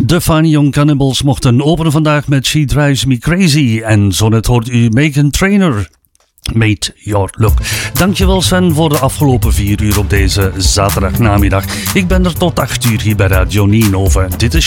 De Fine Young Cannibals mochten openen vandaag met She Drives Me Crazy. En zo net hoort u Meghan Trainor. Made Your Look. Dankjewel Sven voor de afgelopen 4 uur op deze zaterdagnamiddag. Ik ben er tot 8 uur hier bij Radio Nienhoven. Dit is